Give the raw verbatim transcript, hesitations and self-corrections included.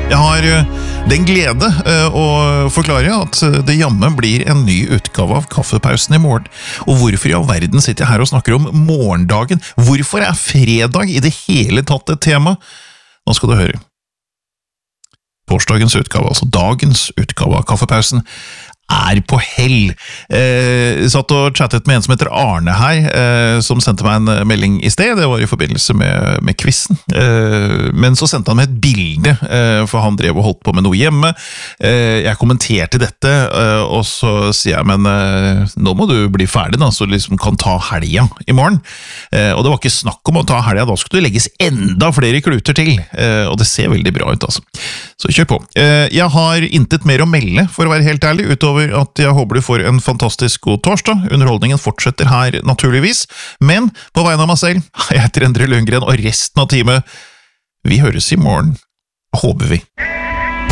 Jeg har den glede å forklare at det jammen blir en ny utgave av Kaffepausen i morgen. Og hvorfor i all verden sitter jeg her og snakker om morgendagen? Hvorfor er fredag i det hele tatt et tema? Nå skal du høre. Torsdagens utgave, altså dagens utgave av Kaffepausen, er på hell. Eh, satt og chattet med en som heter Arne her, eh, som sendte meg en melding i sted. Det var i forbindelse med, med quizen. Eh, men så sendte han meg et bilde, eh, for han drev og holdt på med noe hjemme. Eh, jeg kommenterte dette, eh, og så sier jeg, men eh, nå må du bli ferdig da, så du liksom kan ta helga i morgen. Eh, og det var ikke snakk om å ta helga, da skulle det legges enda flere kluter til. Eh, og det ser veldig bra ut, altså. Så kjør på. Eh, jeg har intet mer å melde, for å være helt ærlig, utover at jeg håper du får en fantastisk god torsdag. Underholdningen fortsetter her naturligvis, men på vegne av meg selv, jeg heter Endre Lundgren, og resten av teamet, vi høres i morgen, håper vi.